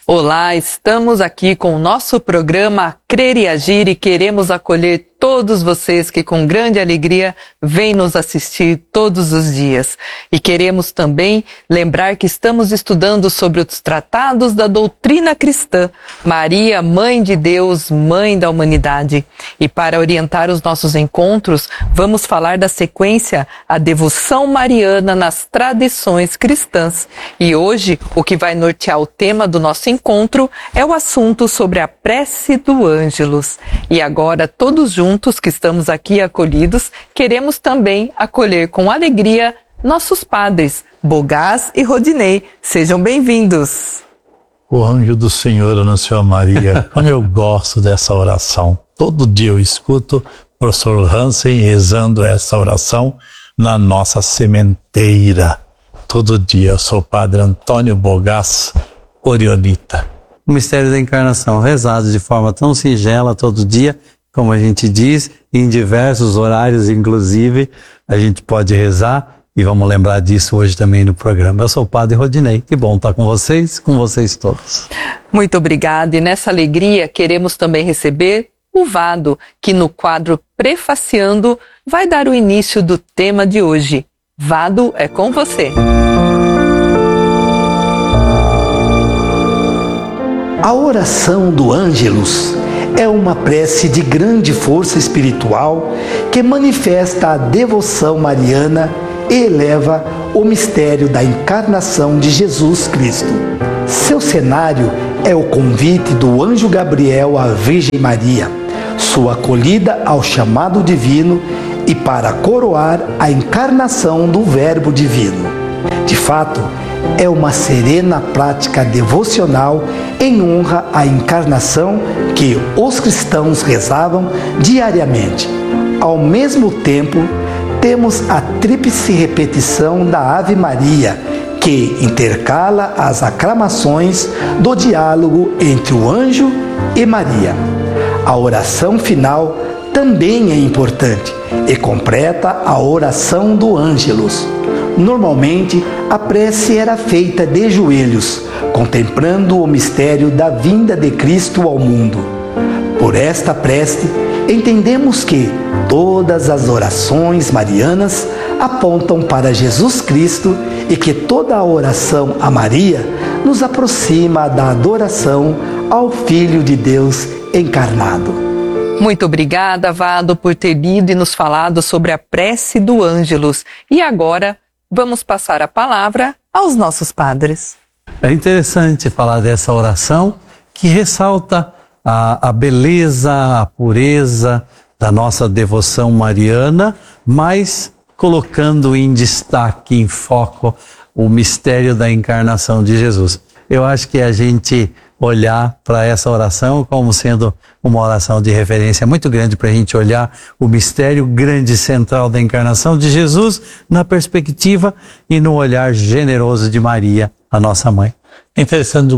Olá, estamos aqui com o nosso programa Crer e Agir e queremos acolher todos vocês que com grande alegria vêm nos assistir todos os dias. E queremos também lembrar que estamos estudando sobre os tratados da doutrina cristã, Maria, Mãe de Deus, Mãe da Humanidade. E para orientar os nossos encontros, vamos falar da sequência A Devoção Mariana nas Tradições Cristãs. E hoje, o que vai nortear o tema do nosso encontro é o assunto sobre a prece do Ângelus. E agora, todos juntos que estamos aqui acolhidos, queremos também acolher com alegria nossos padres, Bogás e Rodinei. Sejam bem-vindos. O anjo do Senhor anunciou a Maria. Como eu gosto dessa oração. Todo dia eu escuto o professor Hansen rezando essa oração na nossa sementeira. Todo dia. Eu sou o padre Antônio Bogás, Orionita. O mistério da encarnação, rezado de forma tão singela todo dia, como a gente diz, em diversos horários, inclusive, a gente pode rezar e vamos lembrar disso hoje também no programa. Eu sou o padre Rodinei, que bom estar com vocês todos. Muito obrigada, e nessa alegria queremos também receber o Vado, que no quadro Prefaciando vai dar o início do tema de hoje. Vado, é com você. A oração do Ângelus é uma prece de grande força espiritual que manifesta a devoção mariana e eleva o mistério da encarnação de Jesus Cristo. Seu cenário é o convite do anjo Gabriel à Virgem Maria, sua acolhida ao chamado divino e para coroar a encarnação do Verbo divino. De fato, é uma serena prática devocional em honra à encarnação que os cristãos rezavam diariamente. Ao mesmo tempo, temos a tríplice repetição da Ave Maria, que intercala as aclamações do diálogo entre o anjo e Maria. A oração final também é importante e completa a oração do Ângelus. Normalmente, a prece era feita de joelhos, contemplando o mistério da vinda de Cristo ao mundo. Por esta prece, entendemos que todas as orações marianas apontam para Jesus Cristo e que toda a oração a Maria nos aproxima da adoração ao Filho de Deus encarnado. Muito obrigada, Vado, por ter lido e nos falado sobre a prece do Ângelus. E agora, vamos passar a palavra aos nossos padres. É interessante falar dessa oração que ressalta a beleza, a pureza da nossa devoção mariana, mas colocando em destaque, em foco, o mistério da encarnação de Jesus. Eu acho que a gente olhar para essa oração como sendo uma oração de referência muito grande para a gente olhar o mistério grande central da encarnação de Jesus na perspectiva e no olhar generoso de Maria, a nossa mãe. Interessante,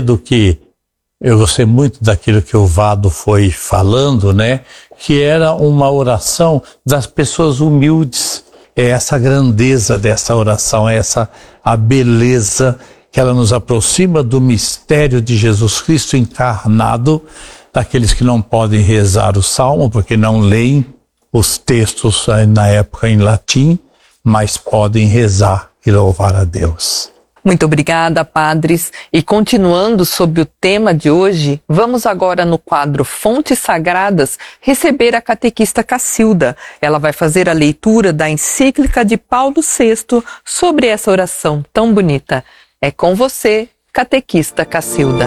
eu gostei muito daquilo que o Vado foi falando, né? Que era uma oração das pessoas humildes. É essa grandeza dessa oração, a beleza que ela nos aproxima do mistério de Jesus Cristo encarnado, daqueles que não podem rezar o salmo, porque não leem os textos na época em latim, mas podem rezar e louvar a Deus. Muito obrigada, padres. E continuando sobre o tema de hoje, vamos agora no quadro Fontes Sagradas receber a catequista Cacilda. Ela vai fazer a leitura da encíclica de Paulo VI sobre essa oração tão bonita. É com você, catequista Cacilda.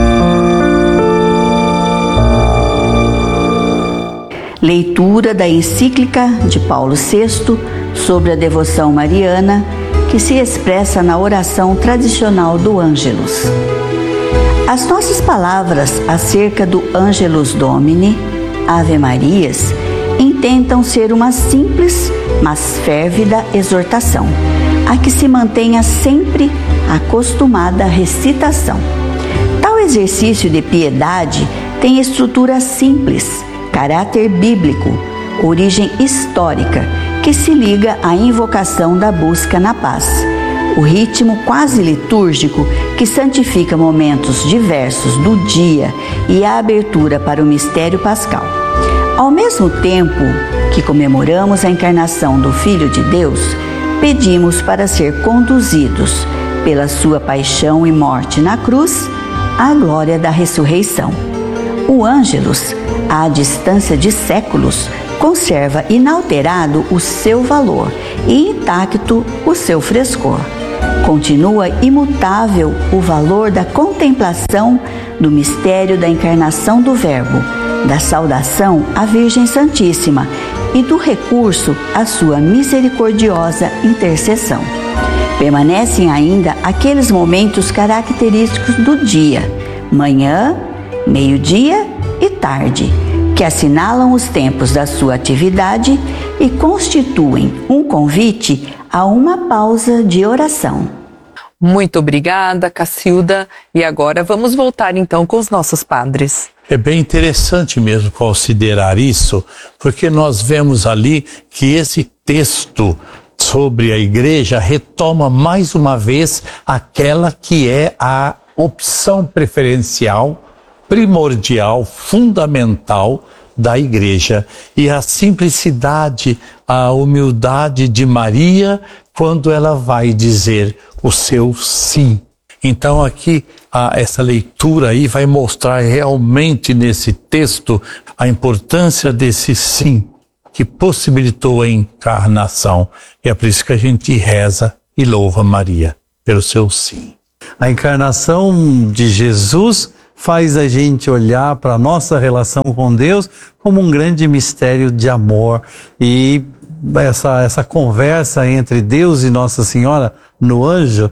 Leitura da encíclica de Paulo VI sobre a devoção mariana, que se expressa na oração tradicional do Ângelus. As nossas palavras acerca do Ângelus Domini, Ave Marias, intentam ser uma simples, mas férvida exortação, a que se mantenha sempre a acostumada recitação. Tal exercício de piedade tem estrutura simples, caráter bíblico, origem histórica, que se liga à invocação da busca na paz, o ritmo quase litúrgico que santifica momentos diversos do dia e a abertura para o mistério pascal. Ao mesmo tempo que comemoramos a encarnação do Filho de Deus, pedimos para ser conduzidos pela sua paixão e morte na cruz à glória da ressurreição. O Ângelus, à distância de séculos, conserva inalterado o seu valor e intacto o seu frescor. Continua imutável o valor da contemplação do mistério da encarnação do Verbo, da saudação à Virgem Santíssima e do recurso à sua misericordiosa intercessão. Permanecem ainda aqueles momentos característicos do dia, manhã, meio-dia e tarde, que assinalam os tempos da sua atividade e constituem um convite a uma pausa de oração. Muito obrigada, Cacilda. E agora vamos voltar então com os nossos padres. É bem interessante mesmo considerar isso, porque nós vemos ali que esse texto sobre a igreja retoma mais uma vez aquela que é a opção preferencial, primordial, fundamental da igreja, e a simplicidade, a humildade de Maria quando ela vai dizer o seu sim. Então aqui essa leitura aí vai mostrar realmente nesse texto a importância desse sim que possibilitou a encarnação. E é por isso que a gente reza e louva Maria pelo seu sim. A encarnação de Jesus faz a gente olhar para a nossa relação com Deus como um grande mistério de amor. E essa conversa entre Deus e Nossa Senhora no anjo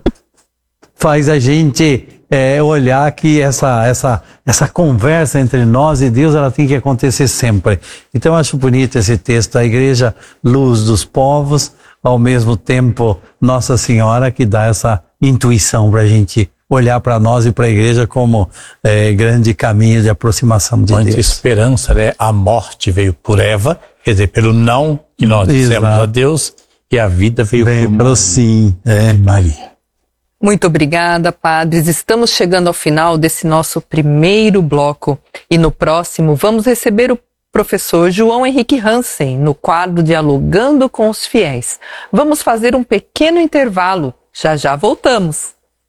faz a gente olhar que essa conversa entre nós e Deus, ela tem que acontecer sempre. Então eu acho bonito esse texto, a igreja luz dos povos, ao mesmo tempo Nossa Senhora que dá essa intuição para a gente olhar para nós e para a igreja como grande caminho de aproximação de Deus. Muita esperança, né? A morte veio por Eva, quer dizer, pelo não que nós dissemos a Deus, e a vida veio pelo sim, Maria. Muito obrigada, padres. Estamos chegando ao final desse nosso primeiro bloco. E no próximo vamos receber o professor João Henrique Hansen no quadro Dialogando com os Fiéis. Vamos fazer um pequeno intervalo. Já já voltamos.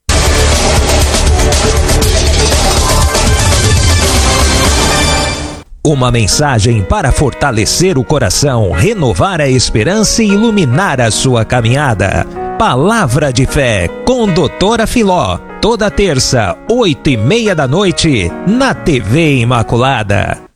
Uma mensagem para fortalecer o coração, renovar a esperança e iluminar a sua caminhada. Palavra de Fé com Doutora Filó, toda terça, 20h30 da noite, na TV Imaculada.